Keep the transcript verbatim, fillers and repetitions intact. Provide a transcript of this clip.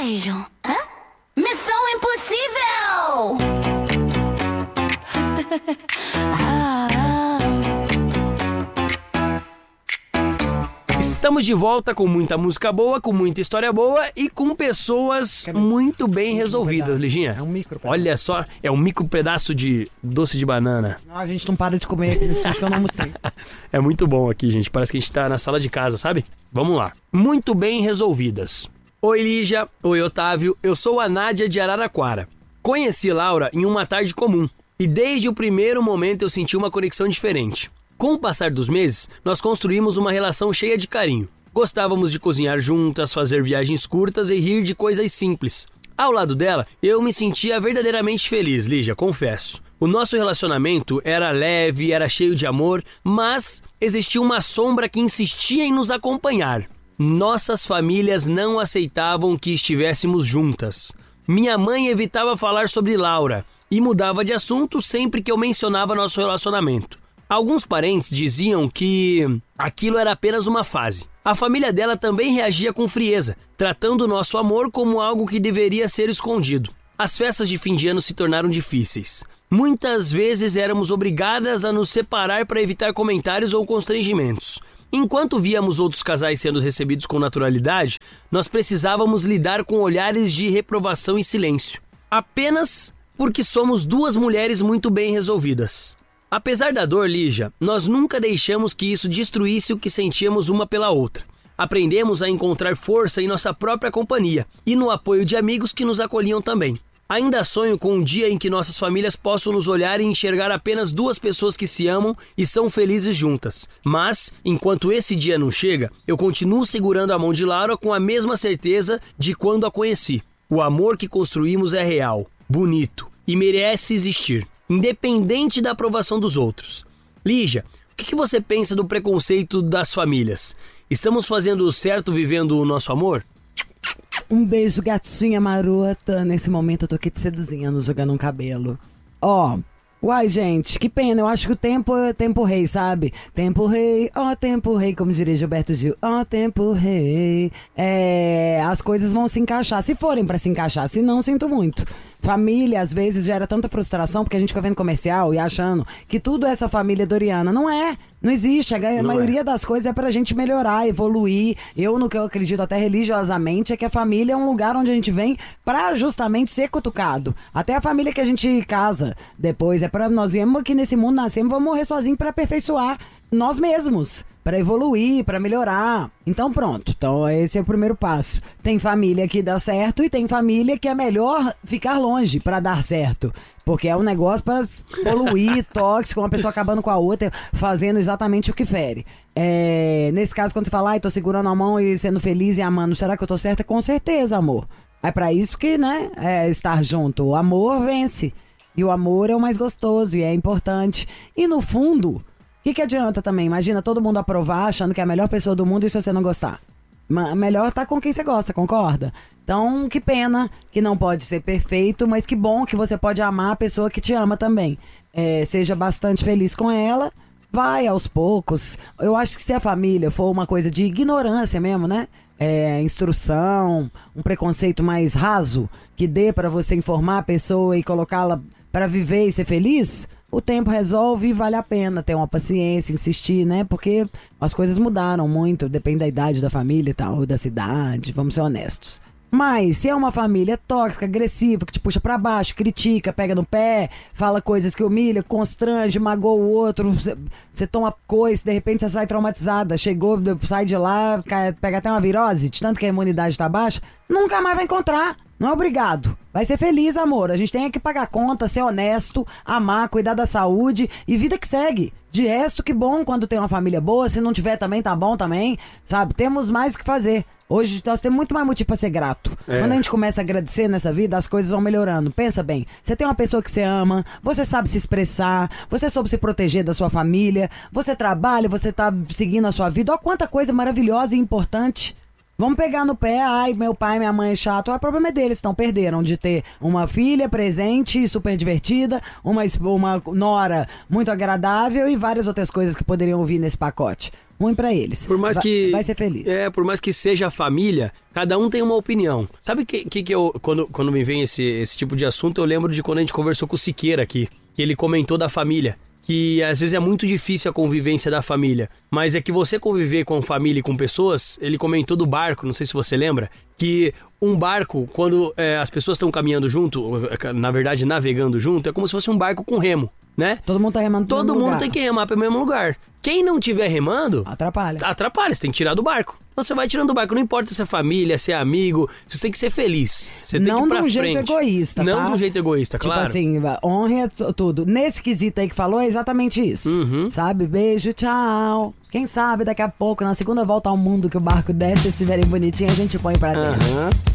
desejo? Hã? Missão Impossível! ah, ah. Estamos de volta com muita música boa, com muita história boa e com pessoas muito bem resolvidas, Liginha. É um micro pedaço. Olha só, é um micro pedaço de doce de banana. Ah, a gente não para de comer aqui nesse que eu não almocei. É muito bom aqui, gente. Parece que a gente tá na sala de casa, sabe? Vamos lá. Muito bem resolvidas. Oi, Lígia. Oi, Otávio. Eu sou a Nádia de Araraquara. Conheci Laura em uma tarde comum e desde o primeiro momento eu senti uma conexão diferente. Com o passar dos meses, nós construímos uma relação cheia de carinho. Gostávamos de cozinhar juntas, fazer viagens curtas e rir de coisas simples. Ao lado dela, eu me sentia verdadeiramente feliz, Lígia, confesso. O nosso relacionamento era leve, era cheio de amor, mas existia uma sombra que insistia em nos acompanhar. Nossas famílias não aceitavam que estivéssemos juntas. Minha mãe evitava falar sobre Laura e mudava de assunto sempre que eu mencionava nosso relacionamento. Alguns parentes diziam que aquilo era apenas uma fase. A família dela também reagia com frieza, tratando nosso amor como algo que deveria ser escondido. As festas de fim de ano se tornaram difíceis. Muitas vezes éramos obrigadas a nos separar para evitar comentários ou constrangimentos. Enquanto víamos outros casais sendo recebidos com naturalidade, nós precisávamos lidar com olhares de reprovação e silêncio. Apenas porque somos duas mulheres muito bem resolvidas. Apesar da dor, Lígia, nós nunca deixamos que isso destruísse o que sentíamos uma pela outra. Aprendemos a encontrar força em nossa própria companhia e no apoio de amigos que nos acolhiam também. Ainda sonho com um dia em que nossas famílias possam nos olhar e enxergar apenas duas pessoas que se amam e são felizes juntas. Mas, enquanto esse dia não chega, eu continuo segurando a mão de Laura com a mesma certeza de quando a conheci. O amor que construímos é real, bonito e merece existir, independente da aprovação dos outros. Lígia, o que você pensa do preconceito das famílias? Estamos fazendo o certo vivendo o nosso amor? Um beijo, gatinha marota. Nesse momento eu tô aqui te seduzindo, jogando um cabelo. Ó, uai, gente, que pena. Eu acho que o tempo é tempo rei, sabe? Tempo rei, ó, tempo rei, como diria Gilberto Gil. Ó, tempo rei. É, as coisas vão se encaixar, se forem pra se encaixar. Se não, sinto muito. Família, às vezes, gera tanta frustração porque a gente fica vendo comercial e achando que tudo é essa família doriana. Não é. Não existe. A, a maioria é. das coisas é pra gente melhorar, evoluir. Eu, no que eu acredito até religiosamente, é que a família é um lugar onde a gente vem pra justamente ser cutucado. Até a família que a gente casa depois. É pra nós viemos aqui nesse mundo, nascemos, vamos morrer sozinhos pra aperfeiçoar nós mesmos. Pra evoluir, pra melhorar. Então pronto, então esse é o primeiro passo. Tem família que dá certo e tem família que é melhor ficar longe pra dar certo. Porque é um negócio pra poluir, tóxico, uma pessoa acabando com a outra, fazendo exatamente o que fere. É, nesse caso, quando você fala, ai, tô segurando a mão e sendo feliz e amando, será que eu tô certa? Com certeza, amor. É pra isso que, né, é estar junto. O amor vence. E o amor é o mais gostoso e é importante. E no fundo... O que, que adianta também? Imagina todo mundo aprovar achando que é a melhor pessoa do mundo e se você não gostar. Melhor tá com quem você gosta, concorda? Então, que pena que não pode ser perfeito, mas que bom que você pode amar a pessoa que te ama também. É, seja bastante feliz com ela, vai aos poucos. Eu acho que se a família for uma coisa de ignorância mesmo, né? É, instrução, um preconceito mais raso, que dê pra você informar a pessoa e colocá-la pra viver e ser feliz... O tempo resolve e vale a pena ter uma paciência, insistir, né? Porque as coisas mudaram muito, depende da idade da família e tal, da cidade, vamos ser honestos. Mas se é uma família tóxica, agressiva, que te puxa pra baixo, critica, pega no pé, fala coisas que humilha, constrange, magoa o outro, você toma coisa, de repente você sai traumatizada, chegou, sai de lá, pega até uma virose, de tanto que a imunidade tá baixa, nunca mais vai encontrar. Não é obrigado. Vai ser feliz, amor. A gente tem que pagar conta, ser honesto, amar, cuidar da saúde e vida que segue. De resto, que bom quando tem uma família boa. Se não tiver também, tá bom também. Sabe? Temos mais o que fazer. Hoje nós temos muito mais motivo pra ser grato. É. Quando a gente começa a agradecer nessa vida, as coisas vão melhorando. Pensa bem, você tem uma pessoa que você ama, você sabe se expressar, você soube se proteger da sua família, você trabalha, você tá seguindo a sua vida. Olha quanta coisa maravilhosa e importante. Vamos pegar no pé, ai, meu pai, minha mãe é chato. O problema é deles, então perderam de ter uma filha presente, super divertida, uma, uma nora muito agradável e várias outras coisas que poderiam vir nesse pacote. ruim pra eles. Por mais Va- que... Vai ser feliz. É, por mais que seja família, cada um tem uma opinião. Sabe o que, que, que eu... Quando, quando me vem esse, esse tipo de assunto, eu lembro de quando a gente conversou com o Siqueira aqui. Que ele comentou da família. Que às vezes é muito difícil a convivência da família. Mas é que você conviver com família e com pessoas... Ele comentou do barco, não sei se você lembra. Que um barco, quando é, as pessoas estão caminhando junto... Na verdade, navegando junto, é como se fosse um barco com remo, né? Todo mundo tá remando pro Todo mesmo mundo lugar. tem que remar para o mesmo lugar. Quem não tiver remando... Atrapalha. Atrapalha, você tem que tirar do barco. Então você vai tirando do barco, não importa se é família, se é amigo, você tem que ser feliz. Você tem Não que ir pra de um frente. jeito egoísta, Não tá? de um jeito egoísta, Tipo claro. assim, honra t- tudo. Nesse quesito aí que falou, é exatamente isso. Uhum. Sabe? Beijo, tchau. Quem sabe daqui a pouco, na segunda volta ao mundo que o barco desce, se estiverem bonitinhos, a gente põe pra dentro. Aham.